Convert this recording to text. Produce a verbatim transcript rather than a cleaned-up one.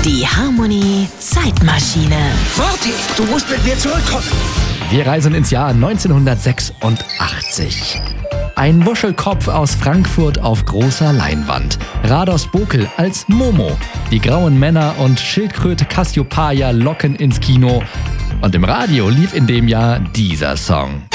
Die Harmonie Zeitmaschine. Marty, du musst mit mir zurückkommen. Wir reisen ins Jahr neunzehnhundertsechsundachtzig. Ein Wuschelkopf aus Frankfurt auf großer Leinwand. Rados Bokel als Momo. Die grauen Männer und Schildkröte Cassiopeia locken ins Kino. Und im Radio lief in dem Jahr dieser Song.